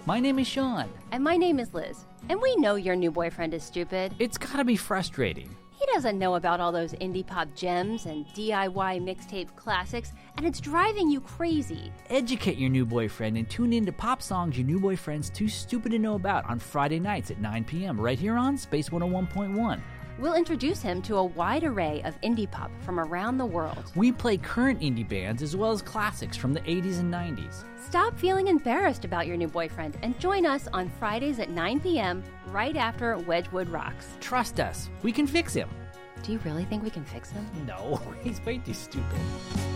My name is Sean. And my name is Liz. And we know your new boyfriend is stupid. It's gotta be frustrating. He doesn't know about all those indie pop gems and DIY mixtape classics, and it's driving you crazy. Educate your new boyfriend and tune in to pop songs your new boyfriend's too stupid to know about on Friday nights at 9 p.m. right here on Space 101.1. We'll introduce him to a wide array of indie pop from around the world. We play current indie bands as well as classics from the 80s and 90s. Stop feeling embarrassed about your new boyfriend and join us on Fridays at 9 p.m. right after Wedgwood Rocks. Trust us, we can fix him. Do you really think we can fix him? No, he's way too stupid.